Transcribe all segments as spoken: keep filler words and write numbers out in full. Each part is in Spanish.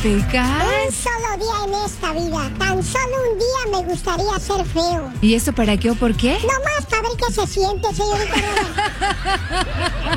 Pecas. Un solo día en esta vida. Tan solo un día me gustaría ser feo. ¿Y eso para qué o por qué? Nomás para ver qué se siente, señorita Rosa.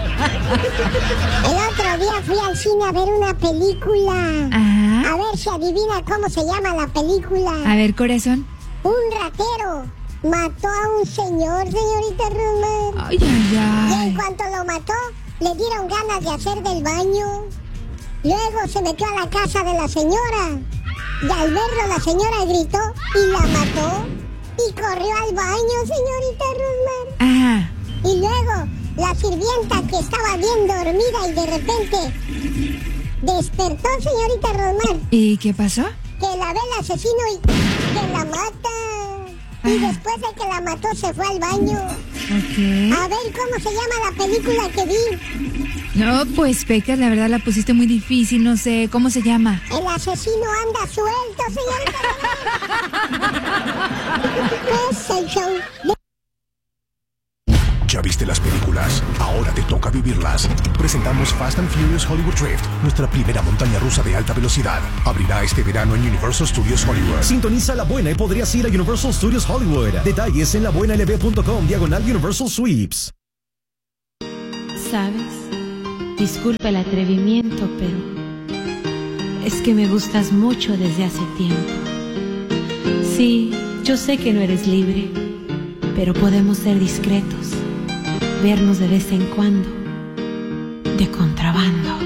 El otro día fui al cine a ver una película. Ajá. A ver si adivina cómo se llama la película. A ver, corazón. Un ratero mató a un señor, señorita Rosa. Ay, ay, Y ay. en cuanto lo mató, le dieron ganas de hacer del baño. Luego se metió a la casa de la señora. Y al verlo, la señora gritó y la mató. Y corrió al baño, señorita Rosmar. Ajá. Y luego, la sirvienta que estaba bien dormida y de repente despertó, señorita Rosmar. ¿Y qué pasó? Que la ve el asesino y que la mata. Y después de que la mató, se fue al baño. Ok. A ver cómo se llama la película que vi. No, pues, Pecas, la verdad la pusiste muy difícil. No sé, ¿cómo se llama? El asesino anda suelto, señorita. Es el show. ¿Ya viste las películas? Ahora te toca vivirlas. Presentamos Fast and Furious Hollywood Drift, nuestra primera montaña rusa de alta velocidad. Abrirá este verano en Universal Studios Hollywood. Sintoniza La Buena y podrías ir a Universal Studios Hollywood. Detalles en la buena l b punto com, diagonal Universal Sweeps. ¿Sabes? Disculpa el atrevimiento, pero es que me gustas mucho desde hace tiempo. Sí, yo sé que no eres libre, pero podemos ser discretos, vernos de vez en cuando, de contrabando.